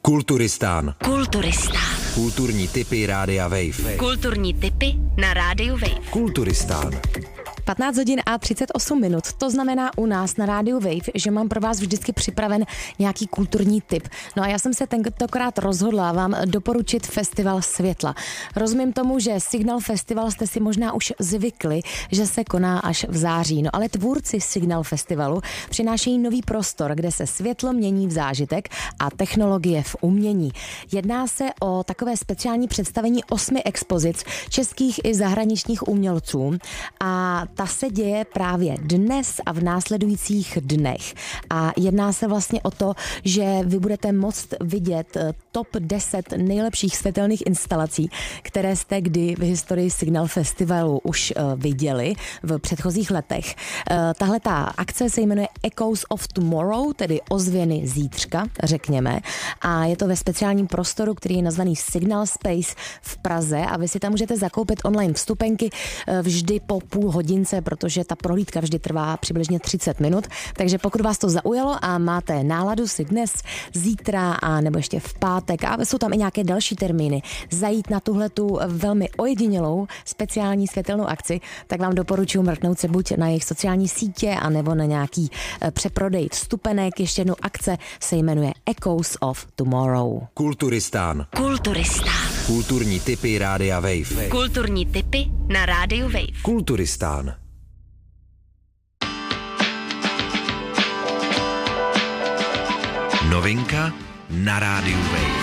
Kulturistán. Kulturistán. Kulturní tipy Rádia Wave. Kulturní tipy na Rádiu Wave. Kulturistán. 15 hodin a 38 minut. To znamená u nás na Rádiu Wave, že mám pro vás vždycky připraven nějaký kulturní tip. No a já jsem se tentokrát rozhodla vám doporučit Festival světla. Rozumím tomu, že Signal Festival jste si možná už zvykli, že se koná až v září. No ale tvůrci Signal Festivalu přinášejí nový prostor, kde se světlo mění v zážitek a technologie v umění. Jedná se o takové speciální představení 8 expozic českých i zahraničních umělců a ta se děje právě dnes a v následujících dnech. A jedná se vlastně o to, že vy budete moct vidět top 10 nejlepších světelných instalací, které jste kdy v historii Signal Festivalu už viděli v předchozích letech. Tahle ta akce se jmenuje Echoes of Tomorrow, tedy ozvěny zítřka, řekněme. A je to ve speciálním prostoru, který je nazvaný Signal Space v Praze a vy si tam můžete zakoupit online vstupenky vždy po půl hodince, protože ta prohlídka vždy trvá přibližně 30 minut. Takže pokud vás to zaujalo a máte náladu si dnes, zítra a nebo ještě v pátek, a jsou tam i nějaké další termíny, zajít na tuhletu velmi ojedinělou speciální světelnou akci, tak vám doporučuji mrknout se buď na jejich sociální sítě, anebo na nějaký přeprodej vstupenek. Ještě jednou akce se jmenuje Echoes of Tomorrow. Kulturistán. Kulturistán. Kulturní tipy Rádia Wave. Kulturní tipy na Rádiu Wave. Kulturistán. Novinka na Rádiu Wave.